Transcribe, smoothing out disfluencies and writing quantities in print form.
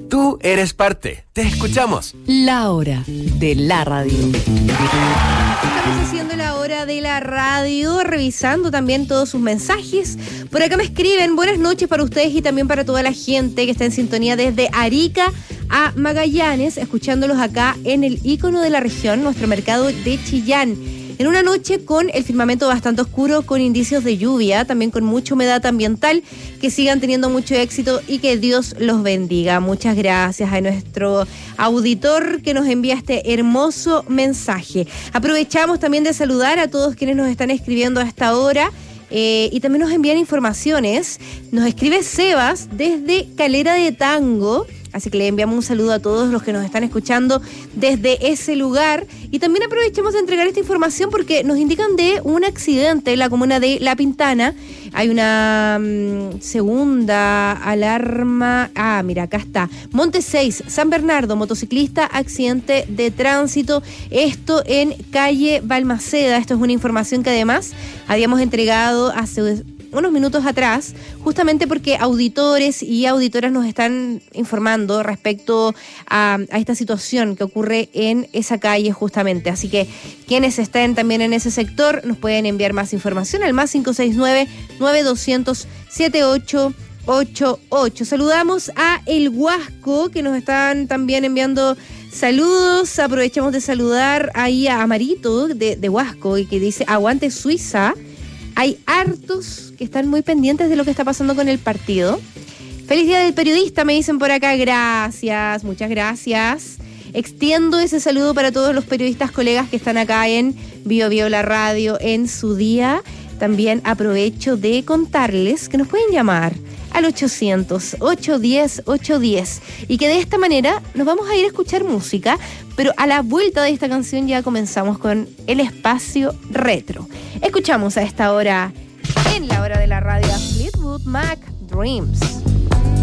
Tú eres parte. Te escuchamos. La hora de la radio. Estamos haciendo la hora de la radio, revisando también todos sus mensajes. Por acá me escriben, buenas noches para ustedes y también para toda la gente que está en sintonía desde Arica a Magallanes, escuchándolos acá en el ícono de la región, nuestro mercado de Chillán. En una noche con el firmamento bastante oscuro, con indicios de lluvia, también con mucha humedad ambiental, que sigan teniendo mucho éxito y que Dios los bendiga. Muchas gracias a nuestro auditor que nos envía este hermoso mensaje. Aprovechamos también de saludar a todos quienes nos están escribiendo a esta hora. Y también nos envían informaciones. Nos escribe Sebas desde Calera de Tango. Así que le enviamos un saludo a todos los que nos están escuchando desde ese lugar. Y también aprovechamos de entregar esta información porque nos indican de un accidente en la comuna de La Pintana. Hay una segunda alarma. Ah, mira, acá está. Monte 6, San Bernardo, motociclista, accidente de tránsito. Esto en calle Balmaceda. Esto es una información que además habíamos entregado hace unos minutos atrás, justamente porque auditores y auditoras nos están informando respecto a esta situación que ocurre en esa calle justamente. Así que quienes estén también en ese sector nos pueden enviar más información al más 569-9200-7888. Saludamos a El Huasco, que nos están también enviando saludos. Aprovechamos de saludar ahí a Marito de Huasco y que dice, aguante Suiza. Hay hartos que están muy pendientes de lo que está pasando con el partido. Feliz Día del Periodista, me dicen por acá. Gracias, muchas gracias. Extiendo ese saludo para todos los periodistas colegas que están acá en Bio Bio La Radio en su día. También aprovecho de contarles que nos pueden llamar al 800-810-810 y que de esta manera nos vamos a ir a escuchar música, pero a la vuelta de esta canción ya comenzamos con el espacio retro. Escuchamos a esta hora, en la hora de la radio, a Fleetwood Mac, Dreams.